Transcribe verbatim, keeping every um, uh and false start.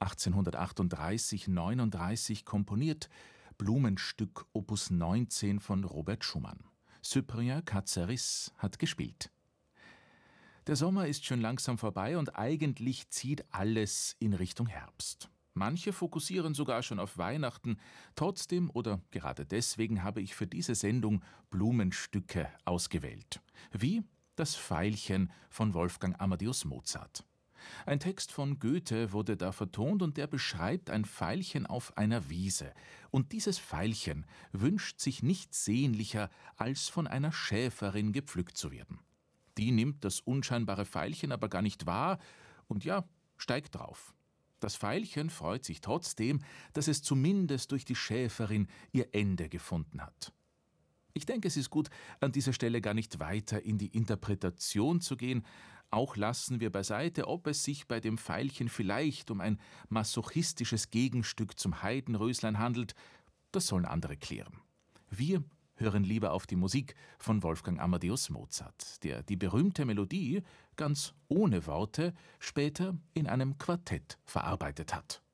achtzehnhundertachtunddreißig neununddreißig komponiert, Blumenstück Opus neunzehn von Robert Schumann. Cyprien Katsaris hat gespielt. Der Sommer ist schon langsam vorbei und eigentlich zieht alles in Richtung Herbst. Manche fokussieren sogar schon auf Weihnachten. Trotzdem oder gerade deswegen habe ich für diese Sendung Blumenstücke ausgewählt. Wie das Veilchen von Wolfgang Amadeus Mozart. Ein Text von Goethe wurde da vertont und der beschreibt ein Veilchen auf einer Wiese. Und dieses Veilchen wünscht sich nichts sehnlicher, als von einer Schäferin gepflückt zu werden. Die nimmt das unscheinbare Veilchen aber gar nicht wahr und ja, steigt drauf. Das Veilchen freut sich trotzdem, dass es zumindest durch die Schäferin ihr Ende gefunden hat. Ich denke, es ist gut, an dieser Stelle gar nicht weiter in die Interpretation zu gehen. Auch lassen wir beiseite, ob es sich bei dem Veilchen vielleicht um ein masochistisches Gegenstück zum Heidenröslein handelt. Das sollen andere klären. Wir hören lieber auf die Musik von Wolfgang Amadeus Mozart, der die berühmte Melodie ganz ohne Worte später in einem Quartett verarbeitet hat.